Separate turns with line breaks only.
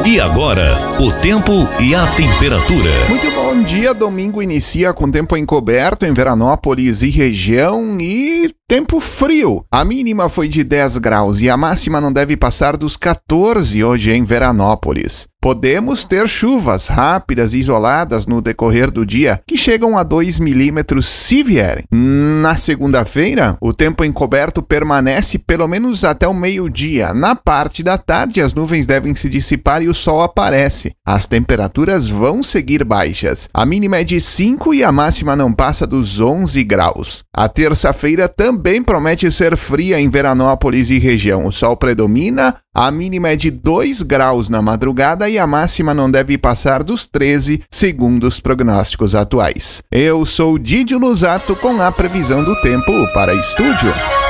E agora, o tempo e a temperatura.
Muito bom dia, domingo inicia com tempo encoberto em Veranópolis e região e tempo frio. A mínima foi de 10 graus e a máxima não deve passar dos 14 hoje em Veranópolis. Podemos ter chuvas rápidas e isoladas no decorrer do dia, que chegam a 2 milímetros se vierem. Na segunda-feira, o tempo encoberto permanece pelo menos até o meio-dia. Na parte da tarde, as nuvens devem se dissipar e o sol aparece. As temperaturas vão seguir baixas. A mínima é de 5 e a máxima não passa dos 11 graus. A terça-feira também promete ser fria em Veranópolis e região. O sol predomina, a mínima é de 2 graus na madrugada e a máxima não deve passar dos 13, segundo os prognósticos atuais. Eu sou Didio Luzato com a previsão do tempo para estúdio.